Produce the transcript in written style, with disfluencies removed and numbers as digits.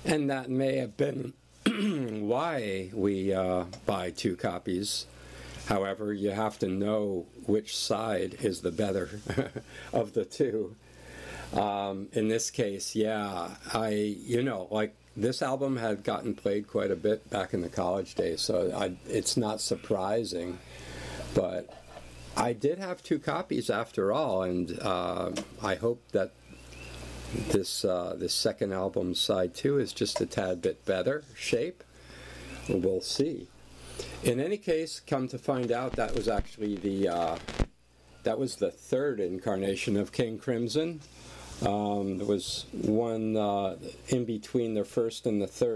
And that may have been why we buy two copies. However, you have to know which side is the better of the two. In this case, yeah, like this album had gotten played quite a bit back in the college days, so it's not surprising. But I did have two copies after all, and I hope that this second album, side 2, is just a tad bit better shape. We'll see. In any case, come to find out, that was actually the third incarnation of King Crimson. There was one in between the first and the third.